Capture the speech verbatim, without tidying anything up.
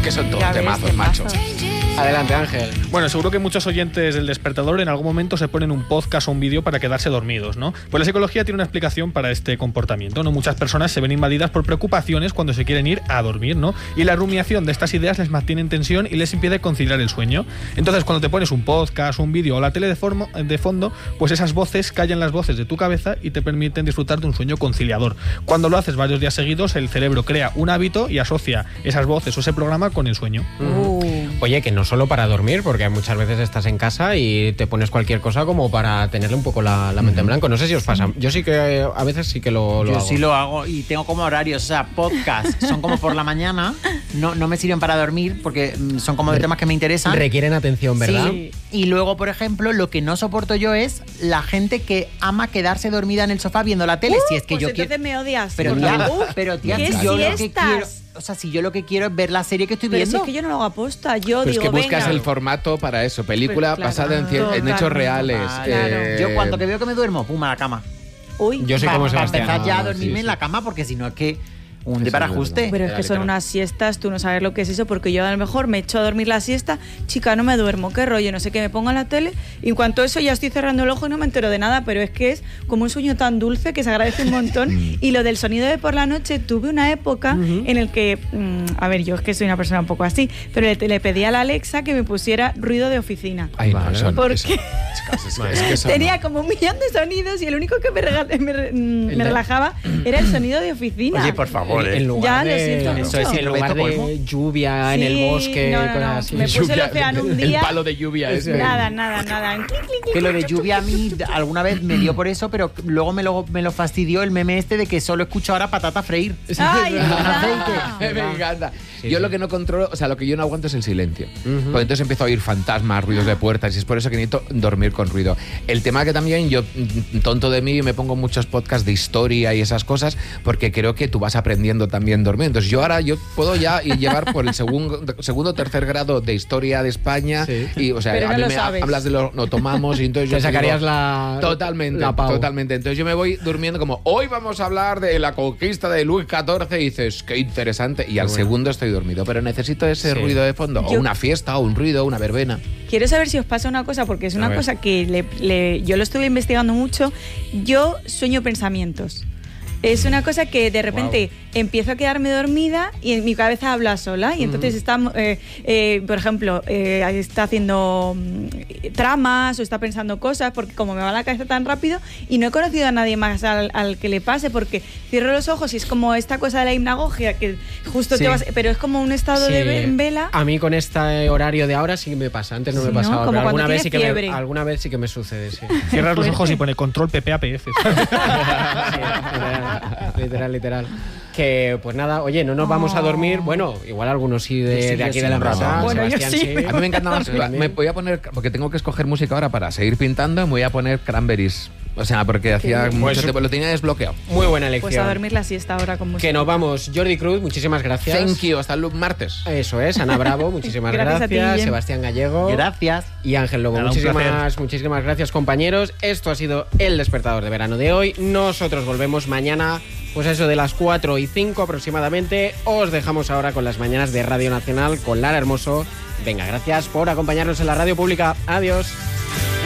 que son todos temazos, macho. Adelante, Ángel. Bueno, seguro que muchos oyentes del Despertador en algún momento se ponen un podcast o un vídeo para quedarse dormidos, ¿no? Pues la psicología tiene una explicación para este comportamiento, ¿no? Muchas personas se ven invadidas por preocupaciones cuando se quieren ir a dormir, ¿no? Y la rumiación de estas ideas les mantiene en tensión y les impide conciliar el sueño. Entonces, cuando te pones un podcast, un vídeo o la tele de, formo, de fondo, pues esas voces callan las voces de tu cabeza y te permiten disfrutar de un sueño conciliador. Cuando lo haces varios días seguidos, el cerebro crea un hábito y asocia esas voces o ese programa con el sueño. Uh. Oye, que no solo para dormir, porque muchas veces estás en casa y te pones cualquier cosa como para tenerle un poco la, la mente en blanco. No sé si os pasa. Yo sí que a veces sí que lo, lo Yo hago. sí lo hago y tengo como horarios, o sea, podcast son como por la mañana, no, no me sirven para dormir porque son como de temas que me interesan. Requieren atención, ¿verdad? Sí. Y luego, por ejemplo, lo que no soporto yo es la gente que ama quedarse dormida en el sofá viendo la tele. Uh, si es que pues yo entonces quiero... me odias. Pero Porque, tía, uh, pero tía, ¿qué si yo lo que siestas? quiero... O sea, si yo lo que quiero es ver la serie que estoy Pero si viendo... es que yo no lo hago aposta. Yo Pues digo, que buscas venga. el formato para eso, película Pues claro, basada en, cien- en hechos reales. Vale. eh, Yo cuando que veo que me duermo, pum, a la cama. Uy, Yo soy Para- como para Sebastián. empezar ya a Ah, dormirme sí, en sí. la cama porque si no es que un Eso de para es ajuste. pero es que son unas siestas, tú no sabes lo que es eso, porque yo a lo mejor me echo a dormir la siesta, chica, no me duermo, qué rollo, no sé qué, me pongo en la tele y en cuanto a eso ya estoy cerrando el ojo y no me entero de nada, pero es que es como un sueño tan dulce que se agradece un montón. Y lo del sonido de por la noche, tuve una época uh-huh. en el que, mmm, a ver, yo es que soy una persona un poco así, pero le, le pedí a la Alexa que me pusiera ruido de oficina. Ay, no, eso no, porque eso, chicas, es que- es que eso tenía no. como un millón de sonidos y el único que me, rega- me, mm, me relajaba era el sonido de oficina. Oye, por favor, En ¿eh? lugar Ya, de, lo siento eso mucho. es, en lugar de Colmo. lluvia en el Sí, bosque, no, no, cosas no. así. Me puse el océano un día. El palo de lluvia ese. Nada, nada, nada. Que lo de lluvia a mí alguna vez me dio por eso, pero luego me lo, me lo fastidió el meme este de que solo escucho ahora patata freír. Ay, Con verdad. aceite. Me encanta. Sí, yo sí. lo que no controlo, o sea, lo que yo no aguanto es el silencio. Uh-huh. Porque entonces empiezo a oír fantasmas, ruidos de puertas, y es por eso que necesito dormir con ruido. El tema que también yo, tonto de mí, me pongo muchos podcasts de historia y esas cosas, porque creo que tú vas aprendiendo también dormir. Entonces yo ahora yo puedo ya ir llevar por el segundo, segundo tercer grado de historia de España, Sí. y o sea, Pero a no mí lo me sabes. hablas de lo no tomamos y entonces yo Te te sacarías digo, la... Totalmente, la pau. totalmente. Entonces yo me voy durmiendo como, hoy vamos a hablar de la conquista de Luis catorce, y dices, qué interesante, y al bueno. segundo estoy dormido, pero necesito ese Sí. ruido de fondo, o Yo- una fiesta, o un ruido, o una verbena. Quiero saber si os pasa una cosa, porque es A una ver. cosa que le- le- yo lo estuve investigando mucho. Yo sueño pensamientos. Es una cosa que de repente wow. empiezo a quedarme dormida y en mi cabeza habla sola y entonces uh-huh. está, eh, eh, por ejemplo, eh, está haciendo mm, tramas o está pensando cosas porque como me va la cabeza tan rápido y no he conocido a nadie más al, al que le pase porque cierro los ojos y es como esta cosa de la hipnagogia que justo sí. te vas, pero es como un estado sí. de ve- en vela. A mí con este horario de ahora sí que me pasa, antes no sí, me pasaba, ¿no? Como pero alguna cuando vez, sí que fiebre. me, alguna vez sí que me sucede, sí. Cierras los ojos y pone control P P A P F. Sí, literal, literal, literal. Que pues nada, oye, no nos oh. vamos a dormir. Bueno, igual algunos sí de, sí, de aquí sí, de la empresa. bueno, Sebastián yo sí. sí. A mí me encanta más. Me voy a poner, porque tengo que escoger música ahora para seguir pintando, me voy a poner Cranberries. O sea, porque hacía bien. mucho Pues, tiempo, lo tenía desbloqueado. Muy buena elección. Pues a dormir la siesta ahora con música. Que nos vamos. Jordi Cruz, muchísimas gracias. Thank you, hasta el martes. Eso es, Ana Bravo, muchísimas gracias. gracias. A ti, Sebastián Gallego. Gracias. Y Ángel Lobo, Nada, muchísimas, muchísimas gracias, compañeros. Esto ha sido el despertador de verano de hoy. Nosotros volvemos mañana, pues eso de las cuatro y cinco aproximadamente. Os dejamos ahora con las mañanas de Radio Nacional con Lara Hermoso. Venga, gracias por acompañarnos en la radio pública. Adiós.